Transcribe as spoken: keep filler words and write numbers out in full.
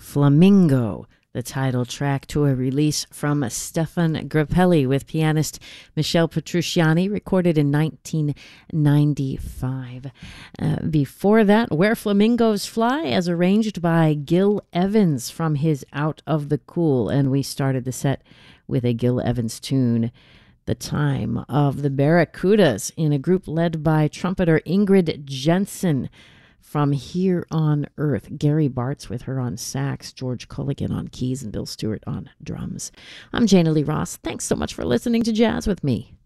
Flamingo, the title track to a release from Stefan Grappelli with pianist Michel Petrucciani, recorded in nineteen ninety-five. Uh, before that, Where Flamingos Fly, as arranged by Gil Evans from his Out of the Cool. And we started the set with a Gil Evans tune, The Time of the Barracudas, in a group led by trumpeter Ingrid Jensen. From Here on Earth, Gary Bartz with her on sax, George Culligan on keys, and Bill Stewart on drums. I'm Jana Lee Ross. Thanks so much for listening to Jazz with Me.